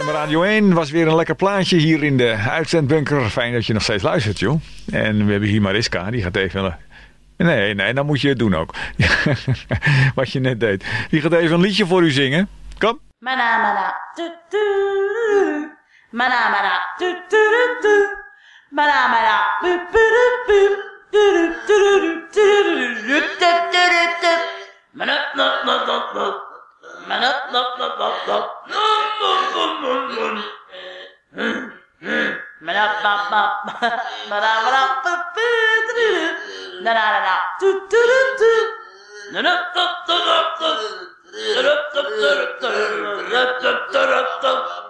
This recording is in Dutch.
CFM Radio 1 was weer een lekker plaatje hier in de uitzendbunker. Fijn dat je nog steeds luistert, joh. En we hebben hier Mariska, die gaat even... Nee, dan moet je het doen ook. Wat je net deed. Die gaat even een liedje voor u zingen. Kom. Mana mana tu tu mana mana tu tu tu mana mana bu bu bu tu tu tu tu mana no no no no mana no no no no mana ba ba mana mana bu bu na na na tu tu tu na na tu tu tu